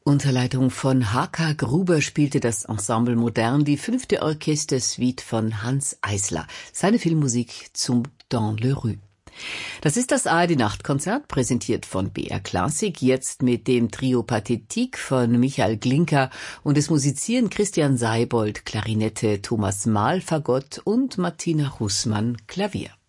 Unter Leitung von H.K. Gruber spielte das Ensemble Modern die 5. Orchestersuite von Hanns Eisler, seine Filmmusik zum Dans le Rue. Das ist das ARD-Nachtkonzert, präsentiert von BR Classic, jetzt mit dem Trio Pathétique von Michael Glinka, und es musizieren Christian Seibold, Klarinette, Thomas Mahl, Fagott und Martina Hußmann, Klavier.